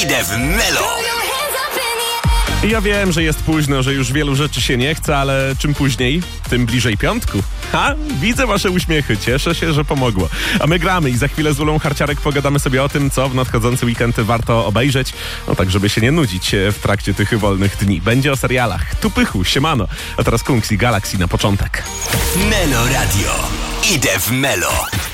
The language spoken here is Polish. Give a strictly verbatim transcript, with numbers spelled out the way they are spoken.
Idę w Melo. Ja wiem, że jest późno, że już wielu rzeczy się nie chce, ale czym później, tym bliżej piątku. Ha, widzę wasze uśmiechy, cieszę się, że pomogło. A my gramy i za chwilę z Ulą Harciarek pogadamy sobie o tym, co w nadchodzący weekend warto obejrzeć, no tak, żeby się nie nudzić w trakcie tych wolnych dni. Będzie o serialach. Tu pychu, siemano. A teraz Kungsi Galaxy na początek. Melo Radio. Idę w Melo.